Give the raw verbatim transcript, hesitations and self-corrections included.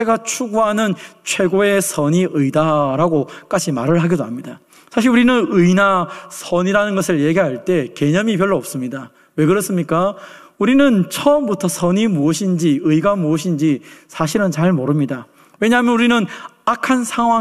제가 추구하는 최고의 선이 의다라고까지 말을 하기도 합니다. 사실 우리는 의나 선이라는 것을 얘기할 때 개념이 별로 없습니다. 왜 그렇습니까? 우리는 처음부터 선이 무엇인지 의가 무엇인지 사실은 잘 모릅니다. 왜냐하면 우리는 악한 상황